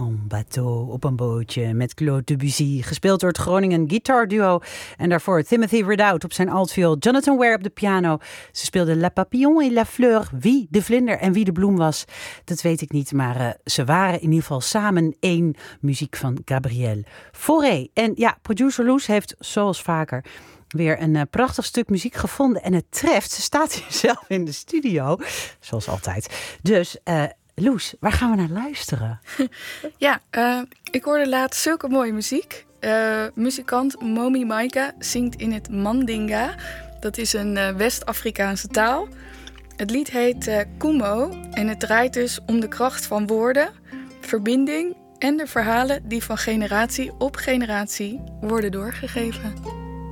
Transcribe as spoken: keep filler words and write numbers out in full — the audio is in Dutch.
en bateau, op een bootje, met Claude Debussy. Gespeeld door het Groningen Guitar Duo. En daarvoor Timothy Ridout op zijn altviool, Jonathan Ware op de piano. Ze speelden La Papillon et la Fleur. Wie de vlinder en wie de bloem was, dat weet ik niet. Maar uh, ze waren in ieder geval samen één. Muziek van Gabriel Fauré. En ja, producer Loes heeft zoals vaker weer een uh, prachtig stuk muziek gevonden. En het treft, ze staat hier zelf in de studio. Zoals altijd. Dus uh, Loes, waar gaan we naar luisteren? Ja, uh, ik hoorde laatst zulke mooie muziek. Uh, muzikant Momi Maika zingt in het Mandinga. Dat is een uh, West-Afrikaanse taal. Het lied heet uh, Kumo en het draait dus om de kracht van woorden, verbinding en de verhalen die van generatie op generatie worden doorgegeven.